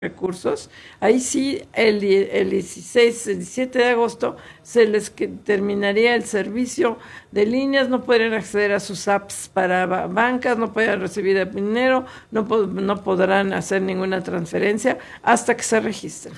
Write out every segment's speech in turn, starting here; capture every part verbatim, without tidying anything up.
recursos, ahí sí el, el dieciséis, el diecisiete de agosto se les que, terminaría el servicio de líneas, no podrían acceder a sus apps para bancas, no podrían recibir dinero, no, no podrán hacer ninguna transferencia hasta que se registren.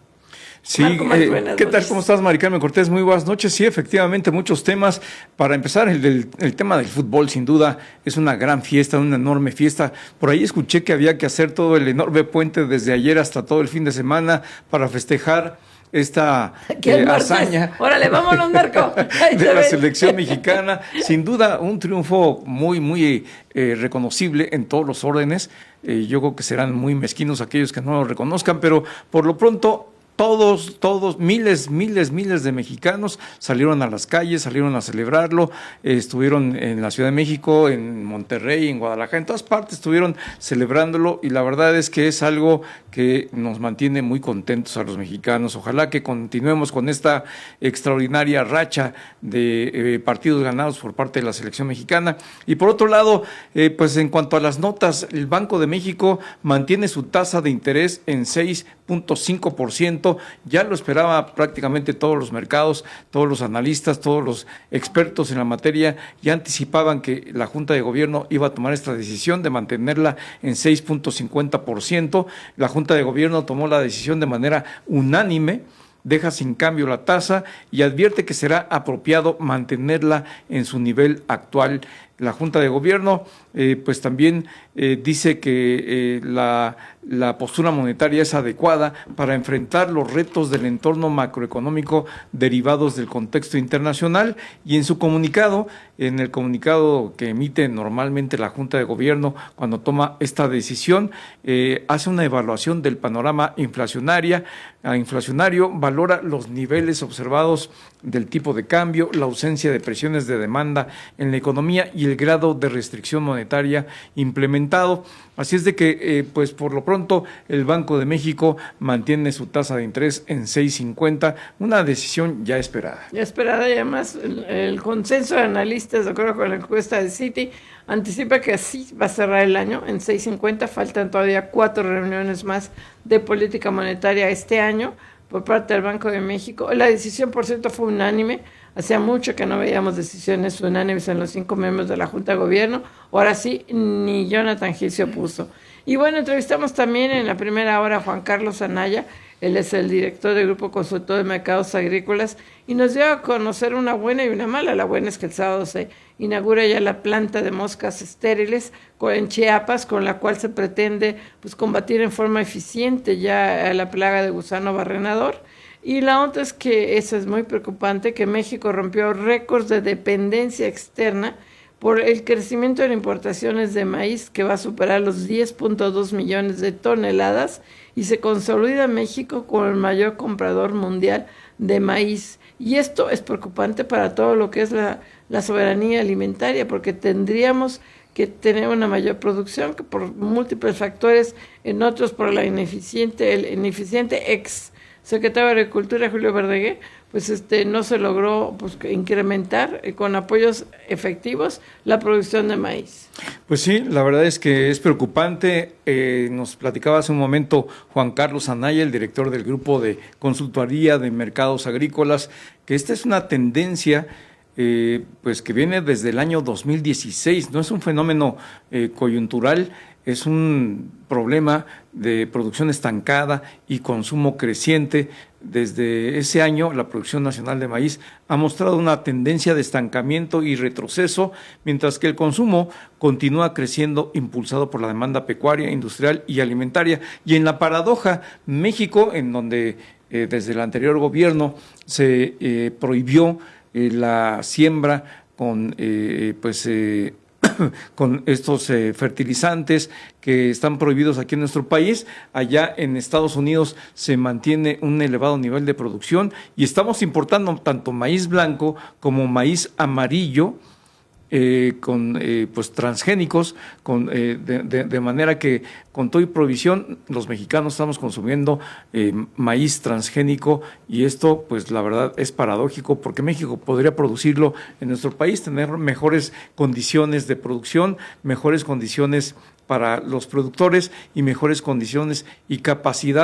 Sí, eh, ¿qué tal? ¿Cómo estás, Mari Carmen Cortés? Muy buenas noches. Sí, efectivamente, muchos temas. Para empezar, el, del, el tema del fútbol, sin duda, es una gran fiesta, una enorme fiesta. Por ahí escuché que había que hacer todo el enorme puente desde ayer hasta todo el fin de semana para festejar esta eh, hazaña. Órale, vámonos, Marco. De la selección mexicana. Sin duda, un triunfo muy, muy eh, reconocible en todos los órdenes. Eh, yo creo que serán muy mezquinos aquellos que no lo reconozcan, pero por lo pronto, Todos, todos, miles, miles, miles de mexicanos salieron a las calles, salieron a celebrarlo, eh, estuvieron en la Ciudad de México, en Monterrey, en Guadalajara, en todas partes estuvieron celebrándolo y la verdad es que es algo que nos mantiene muy contentos a los mexicanos. Ojalá que continuemos con esta extraordinaria racha de eh, partidos ganados por parte de la selección mexicana. Y por otro lado, eh, pues en cuanto a las notas, el Banco de México mantiene su tasa de interés en seis punto cinco por ciento, ya lo esperaba prácticamente todos los mercados, todos los analistas, todos los expertos en la materia, ya anticipaban que la Junta de Gobierno iba a tomar esta decisión de mantenerla en seis punto cincuenta por ciento. La Junta de Gobierno tomó la decisión de manera unánime, deja sin cambio la tasa y advierte que será apropiado mantenerla en su nivel actual. La Junta de Gobierno eh, pues también eh, dice que eh, la, la postura monetaria es adecuada para enfrentar los retos del entorno macroeconómico derivados del contexto internacional y en su comunicado, en el comunicado que emite normalmente la Junta de Gobierno cuando toma esta decisión, eh, hace una evaluación del panorama inflacionaria, inflacionario, valora los niveles observados del tipo de cambio, la ausencia de presiones de demanda en la economía y el grado de restricción monetaria implementado. Así es de que, eh, pues por lo pronto, el Banco de México mantiene su tasa de interés en seis punto cincuenta, una decisión ya esperada. Ya esperada, y además el, el consenso de analistas, de acuerdo con la encuesta de Citi, anticipa que así va a cerrar el año en seis punto cincuenta. Faltan todavía cuatro reuniones más de política monetaria este año por parte del Banco de México. La decisión, por cierto, fue unánime. Hacía mucho que no veíamos decisiones unánimes en los cinco miembros de la Junta de Gobierno. Ahora sí, ni Jonathan Gil se opuso. Y bueno, entrevistamos también en la primera hora a Juan Carlos Anaya. Él es el director del Grupo Consultor de Mercados Agrícolas y nos dio a conocer una buena y una mala. La buena es que el sábado se inaugura ya la planta de moscas estériles en Chiapas, con la cual se pretende pues combatir en forma eficiente ya la plaga de gusano barrenador. Y la otra es que eso es muy preocupante, que México rompió récords de dependencia externa por el crecimiento de importaciones de maíz, que va a superar los diez punto dos millones de toneladas, y se consolida México como el mayor comprador mundial de maíz. Y esto es preocupante para todo lo que es la, la soberanía alimentaria, porque tendríamos que tener una mayor producción, que por múltiples factores, en otros por la ineficiente, el ineficiente ex secretario de Agricultura, Julio Verdaguer, pues este no se logró pues incrementar eh, con apoyos efectivos la producción de maíz. Pues sí, la verdad es que es preocupante. Eh, nos platicaba hace un momento Juan Carlos Anaya, el director del Grupo de Consultoría de Mercados Agrícolas, que esta es una tendencia eh, pues que viene desde el año dos mil dieciséis, no es un fenómeno eh, coyuntural, es un problema de producción estancada y consumo creciente. Desde ese año, la producción nacional de maíz ha mostrado una tendencia de estancamiento y retroceso, mientras que el consumo continúa creciendo, impulsado por la demanda pecuaria, industrial y alimentaria. Y en la paradoja, México, en donde eh, desde el anterior gobierno se eh, prohibió eh, la siembra con eh, pues eh, con estos eh, fertilizantes que están prohibidos aquí en nuestro país, allá en Estados Unidos se mantiene un elevado nivel de producción y estamos importando tanto maíz blanco como maíz amarillo, Eh, con eh, pues transgénicos, con, eh, de, de, de manera que con todo y provisión los mexicanos estamos consumiendo eh, maíz transgénico y esto pues la verdad es paradójico porque México podría producirlo en nuestro país, tener mejores condiciones de producción, mejores condiciones para los productores y mejores condiciones y capacidad